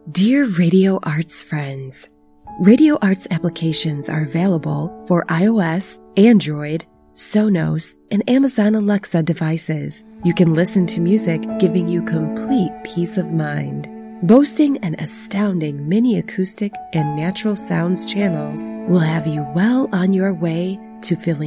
Dear Radio Arts friends, Radio Arts applications are available for iOS, Android, Sonos, and Amazon Alexa devices. You can listen to music, giving you complete peace of mind. Boasting an astounding mini acoustic and natural sounds channels will have you well on your way to feeling